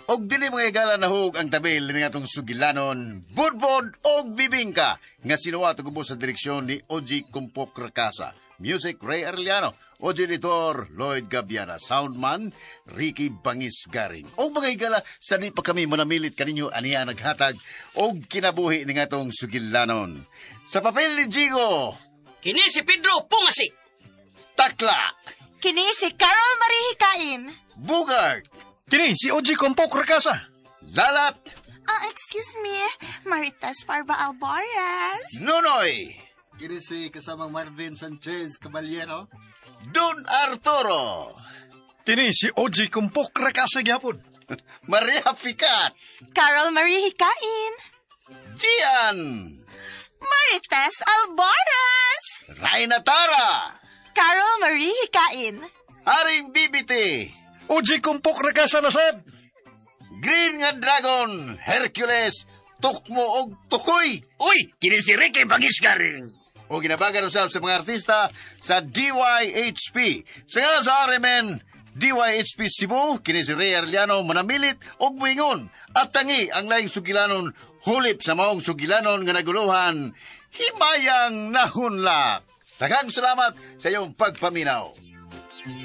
Og dili mga igala na hug ang tabil ng atong sugilanon, budbod og bibingka nga sinuwat og ubos sa direksyon ni Oji Kumpok Rakasa. Music Ray Arellano, Oji Editor Lloyd Gabiana, Soundman Ricky Bangis Garing. Og mga igala sa di pa kami manamilit kaninyo aniya naghatag og kinabuhi ning atong sugilanon. Sa papel ni Jigo, Kini si Pedro Pungasi. Takla, Kini si Carol Marie Hikain. Bugart, Kini si Oji Kumpok Rakasa. Lalat, Excuse me, Maritas Parva Alvarez. Nunoy, Kini si kasamang Marvin Sanchez Caballero. Don Arturo, Kini si Oji Kumpok Rakasa gyapon. Maria Picat, Carol Marie Hikain. Gian, Maritas Alvarez. Raina Tara, Carol Marie Hikain. Haring Bibiti, Oji Kumpok Rakasa nasad. Green nga Dragon, Hercules, Tukmo og Tukoy. Uy, kini si Ricky Bangis Garing. O ginabagan usab sa mga artista sa DYHP. Sa nga sa Arimen, DYHP Cebu, kini si Ray Arellano manamilit og muingon at tangi ang laing sugilanon hulip sa maong sugilanon nga naguluhan, himayang nahunlak. Daghang salamat sa iyong pagpaminaw.